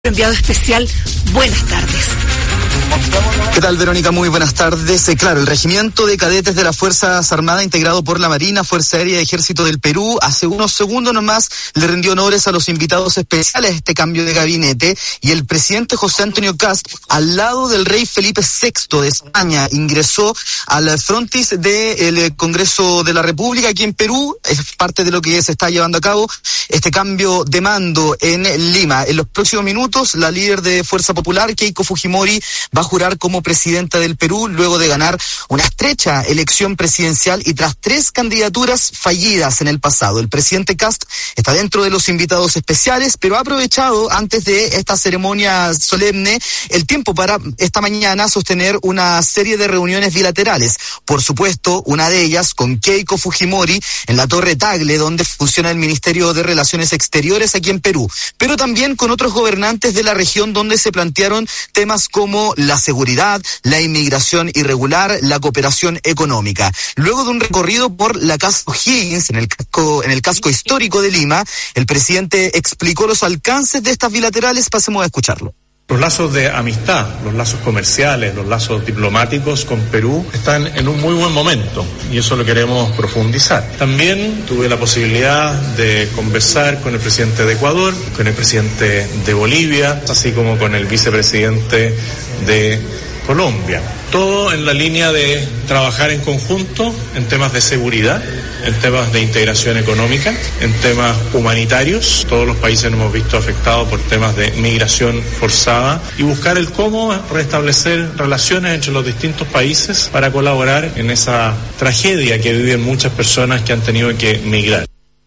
Enviado especial, buenas tardes. ¿Qué tal, Verónica? Muy buenas tardes. Claro, el Regimiento de Cadetes de las Fuerzas Armadas, integrado por la Marina, Fuerza Aérea y Ejército del Perú, hace unos segundos nomás le rindió honores a los invitados especiales a este cambio de gabinete, y el presidente José Antonio Kast, al lado del rey Felipe VI de España, ingresó al frontis del Congreso de la República aquí en Perú. Es parte de lo que se está llevando a cabo este cambio de mando en Lima. En los próximos minutos, la líder de Fuerza Popular, Keiko Fujimori, va a jurar como presidenta del Perú luego de ganar una estrecha elección presidencial y tras 3 candidaturas fallidas en el pasado. El presidente Kast está dentro de los invitados especiales, pero ha aprovechado antes de esta ceremonia solemne el tiempo para esta mañana sostener una serie de reuniones bilaterales. Por supuesto, una de ellas con Keiko Fujimori en la Torre Tagle, donde funciona el Ministerio de Relaciones Exteriores aquí en Perú, pero también con otros gobernantes de la región, donde se plantearon temas como la seguridad, la inmigración irregular, la cooperación económica. Luego de un recorrido por la Casa O'Higgins, en el casco histórico de Lima, el presidente explicó los alcances de estas bilaterales. Pasemos a escucharlo. Los lazos de amistad, los lazos comerciales, los lazos diplomáticos con Perú están en un muy buen momento y eso lo queremos profundizar. También tuve la posibilidad de conversar con el presidente de Ecuador, con el presidente de Bolivia, así como con el vicepresidente de Colombia. Todo en la línea de trabajar en conjunto en temas de seguridad, en temas de integración económica, en temas humanitarios. Todos los países nos hemos visto afectados por temas de migración forzada y buscar el cómo restablecer relaciones entre los distintos países para colaborar en esa tragedia que viven muchas personas que han tenido que migrar.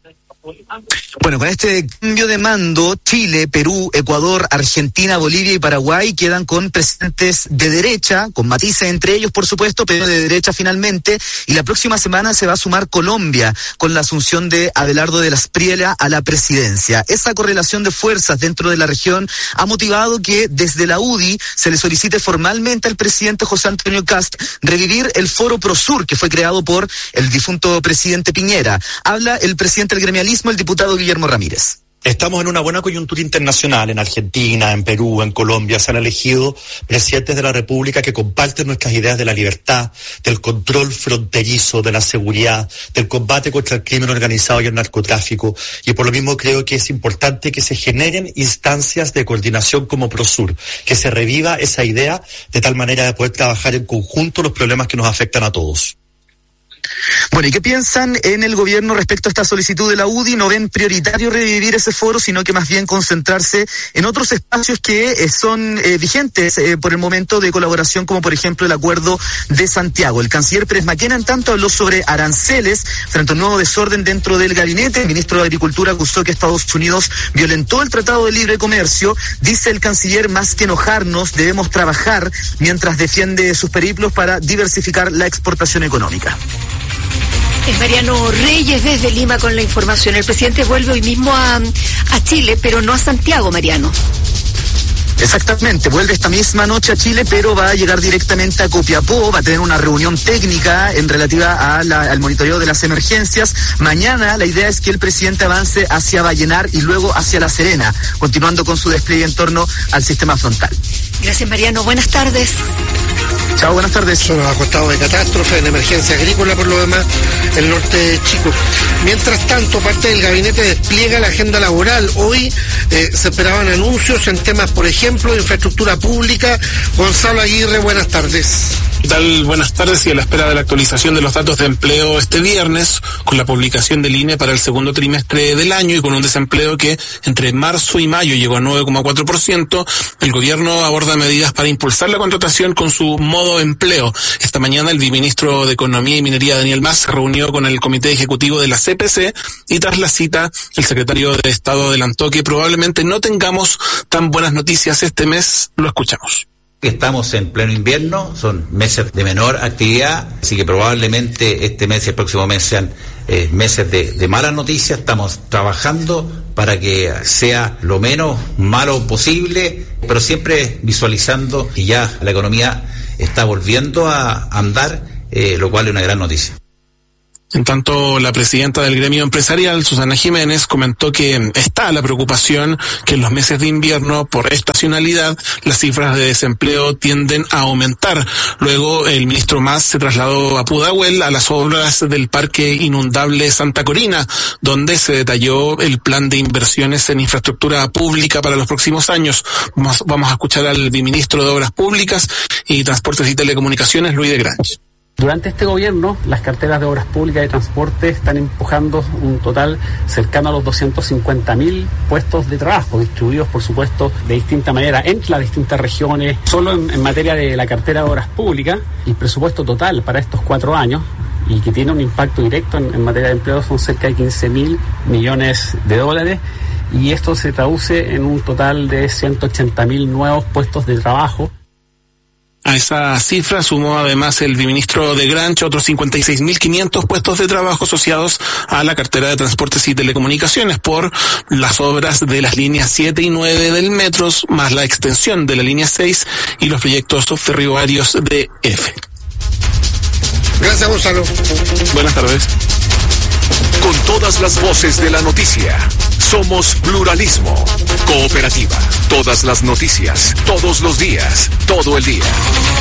Bueno, con este cambio de mando, Chile, Perú, Ecuador, Argentina, Bolivia y Paraguay quedan con presidentes de derecha, con matices entre ellos, por supuesto, pero de derecha finalmente, y la próxima semana se va a sumar Colombia con la asunción de Abelardo de la Espriella a la presidencia. Esa correlación de fuerzas dentro de la región ha motivado que desde la UDI se le solicite formalmente al presidente José Antonio Kast revivir el Foro Prosur, que fue creado por el difunto presidente Piñera. Habla el presidente del gremialismo, el diputado Guillermo Ramírez. Estamos en una buena coyuntura internacional. En Argentina, en Perú, en Colombia se han elegido presidentes de la República que comparten nuestras ideas de la libertad, del control fronterizo, de la seguridad, del combate contra el crimen organizado y el narcotráfico. Y por lo mismo creo que es importante que se generen instancias de coordinación como Prosur, que se reviva esa idea de tal manera de poder trabajar en conjunto los problemas que nos afectan a todos. Bueno, ¿y qué piensan en el gobierno respecto a esta solicitud de la UDI? No ven prioritario revivir ese foro, sino que más bien concentrarse en otros espacios que son vigentes por el momento de colaboración, como por ejemplo el Acuerdo de Santiago. El canciller Pérez Maquena, en tanto, habló sobre aranceles frente a un nuevo desorden dentro del gabinete. El ministro de Agricultura acusó que Estados Unidos violentó el Tratado de Libre Comercio. Dice el canciller, más que enojarnos, debemos trabajar, mientras defiende sus periplos para diversificar la exportación económica. Es Mariano Reyes desde Lima con la información. El presidente vuelve hoy mismo a Chile, pero no a Santiago, Mariano. Exactamente, vuelve esta misma noche a Chile, pero va a llegar directamente a Copiapó, va a tener una reunión técnica en relativa al monitoreo de las emergencias. Mañana la idea es que el presidente avance hacia Vallenar y luego hacia La Serena, continuando con su despliegue en torno al sistema frontal. Gracias, Mariano. Buenas tardes. Chao, buenas tardes. Son los acostados de catástrofe en emergencia agrícola, por lo demás, el norte de Chico. Mientras tanto, parte del gabinete despliega la agenda laboral. Hoy se esperaban anuncios en temas, por ejemplo, de infraestructura pública. Gonzalo Aguirre, buenas tardes. ¿Qué tal? Buenas tardes, y a la espera de la actualización de los datos de empleo este viernes, con la publicación del INE para el segundo trimestre del año y con un desempleo que entre marzo y mayo llegó a 9,4%, el gobierno aborda medidas para impulsar la contratación con su modo empleo. Esta mañana el viceministro de Economía y Minería, Daniel Mas, se reunió con el comité ejecutivo de la CPC y tras la cita el secretario de Estado adelantó que probablemente no tengamos tan buenas noticias este mes. Lo escuchamos. Estamos en pleno invierno, son meses de menor actividad, así que probablemente este mes y el próximo mes sean meses de malas noticias. Estamos trabajando para que sea lo menos malo posible, pero siempre visualizando que ya la economía está volviendo a andar, lo cual es una gran noticia. En tanto, la presidenta del gremio empresarial, Susana Jiménez, comentó que está la preocupación que en los meses de invierno, por estacionalidad, las cifras de desempleo tienden a aumentar. Luego, el ministro Mas se trasladó a Pudahuel, a las obras del Parque Inundable Santa Corina, donde se detalló el plan de inversiones en infraestructura pública para los próximos años. Vamos a escuchar al viceministro de Obras Públicas y Transportes y Telecomunicaciones, Luis de Grange. Durante este gobierno, las carteras de Obras Públicas y Transporte están empujando un total cercano a los 250.000 puestos de trabajo, distribuidos, por supuesto, de distinta manera entre las distintas regiones. Solo en materia de la cartera de Obras Públicas, el presupuesto total para estos 4 años, y que tiene un impacto directo en materia de empleo, son cerca de 15.000 millones de dólares, y esto se traduce en un total de 180.000 nuevos puestos de trabajo. A esa cifra sumó además el viceministro de Grange otros 56.500 puestos de trabajo asociados a la cartera de Transportes y Telecomunicaciones por las obras de las líneas 7 y 9 del metro, más la extensión de la línea 6 y los proyectos ferroviarios de EFE. Gracias, Gonzalo. Buenas tardes. Con todas las voces de la noticia. Somos Pluralismo. Cooperativa. Todas las noticias. Todos los días. Todo el día.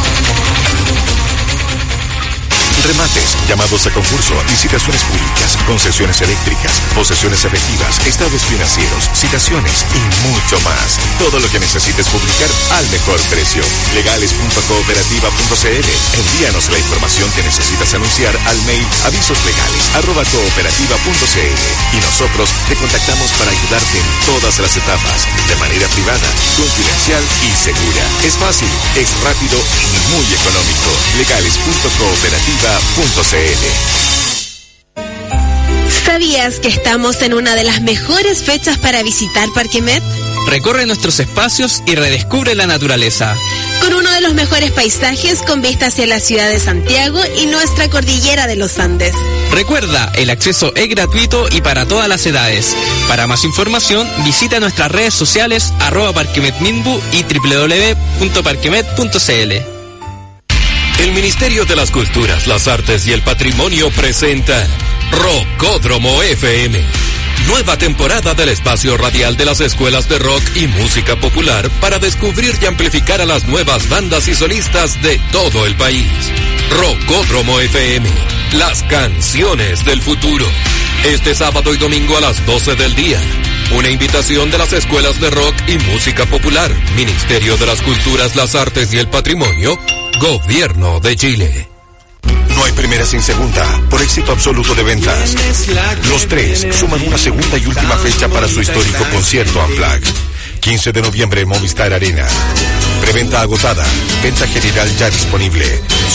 Remates, llamados a concurso, licitaciones públicas, concesiones eléctricas, posesiones efectivas, estados financieros, citaciones y mucho más. Todo lo que necesites publicar al mejor precio. Legales.cooperativa.cl. Envíanos la información que necesitas anunciar al mail avisoslegales@cooperativa.cl y nosotros te contactamos para ayudarte en todas las etapas, de manera privada, confidencial y segura. Es fácil, es rápido y muy económico. Legales.cooperativa.cl. ¿Sabías que estamos en una de las mejores fechas para visitar Parque Met? Recorre nuestros espacios y redescubre la naturaleza. Con uno de los mejores paisajes con vista hacia la ciudad de Santiago y nuestra cordillera de los Andes. Recuerda, el acceso es gratuito y para todas las edades. Para más información, visita nuestras redes sociales @parquemetminbu y www.parquemet.cl. El Ministerio de las Culturas, las Artes y el Patrimonio presenta Rockódromo FM. Nueva temporada del espacio radial de las escuelas de rock y música popular para descubrir y amplificar a las nuevas bandas y solistas de todo el país. Rockódromo FM, las canciones del futuro. Este sábado y domingo a las 12 del día. Una invitación de las escuelas de rock y música popular, Ministerio de las Culturas, las Artes y el Patrimonio, Gobierno de Chile. No hay primera sin segunda, por éxito absoluto de ventas. Los Tres suman una segunda y última fecha para su histórico concierto Unplugged. 15 de noviembre, Movistar Arena. Preventa agotada, venta general ya disponible.